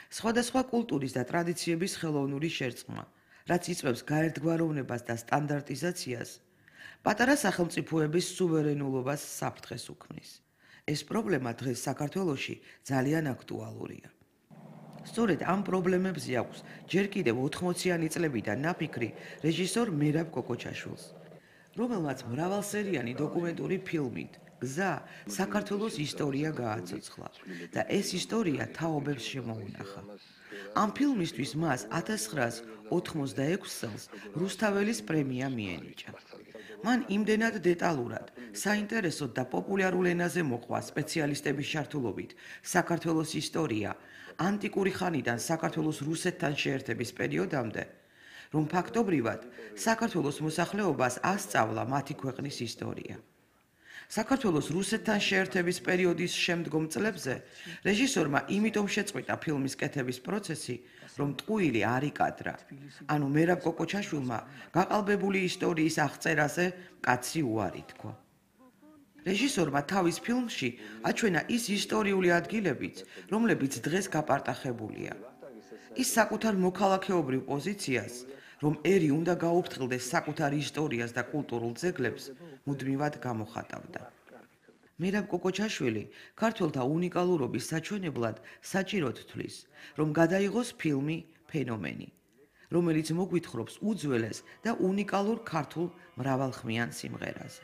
სხვადასხვა კულტურის და ტრადიციების ხელოვნური შერწყმა, რაც იწვევს გაერთგვაროვნებას და სტანდარტიზაციას, პატარა სახელმწიფოების სუვერენულობას საფრთხეს უქმნის. ეს პრობლემა დღეს საქართველოში ძალიან აქტუალურია. სწორედ ამ პრობლემებზე აქვს ჯერ კიდევ 80-იანი წლებიდან ნაფიქრი რეჟისორ მერაბ კოკოჩაშვილს, რომელმაც მრავალსერიანი დოკუმენტური ფილმით გზა საქართველოს ისტორია გააცოცხლა და ეს ისტორია თაობებს შემოუნახა. ამ ფილმისთვის მას 1986 წელს რუსთაველის პრემია მიენიჭა. მან იმდენად დეტალურად, საინტერესოდ და პოპულარულ ენაზე მოყვა სპეციალისტების ჩართულობით საქართველოს ისტორია ანტიკური ხანიდან საქართველოს რუსეთთან შეერთების პერიოდამდე, რომ ფაქტობრივად საქართველოს მოსახლეობას ასწავლა მათი ქვეყნის ისტორია. საქართველოს რუსეთთან შეერთების პერიოდის შემდგომ წლებზე რეჟისორმა იმიტომ შეწყვიტა ფილმის კეთების პროცესი, რომ ტყუილი არ იკადრა, ანუ მერაბ კოკოჩაშვილმა გაყალბებული ისტორიის აღწერაზე კაცი უარი თქვა. რეჟისორმა თავის ფილმში აჩვენა ის ისტორიული ადგილებიც, რომლებიც დღეს გაპარტახებულია. ის საკუთარ მოქალაქეობრივ პოზიციას, რომ ერი უნდა გაუფრთხილდეს საკუთარ ისტორიას და კულტურულ ძეგლებს, მუდმივად გამოხატავდა. მერაბ კოკოჩაშვილი ქართველთა უნიკალურობის საჩვენებლად საჭიროდ თვლის, რომ გადაიღოს ფილმი „ფენომენი“, რომელიც მოგვითხრობს უძველეს და უნიკალურ ქართულ მრავალხმიან სიმღერაზე.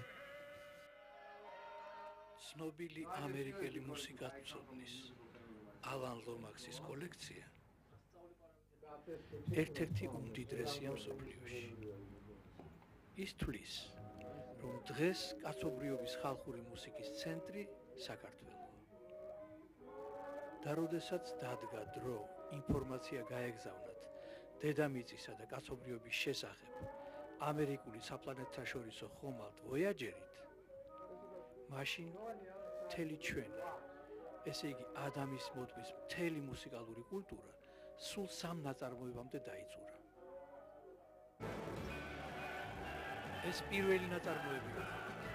ცნობილი ამერიკელი მუსიკათმცოდნის ალან ლომაქსის კოლექცია ერთ-ერთი უმდიდრესია მსოფლიოში. ის თვლის, რომ დღეს კაცობრიობის ხალხური მუსიკის ცენტრი საქართველოა. და როდესაც დადგა დრო ინფორმაცია გაეგზავნათ დედამიწისა და კაცობრიობის შესახებ ამერიკული საპლანეტთაშორისო ხომალდ ვოიაჯერით, მაშინ მთელი ჩვენი, ესე იგი ადამის მოდყვის მთელი მუსიკალური კულტურა სულ სამ ნაწარმოებამდე დაიწურა. ეს პირველი ნაწარმოები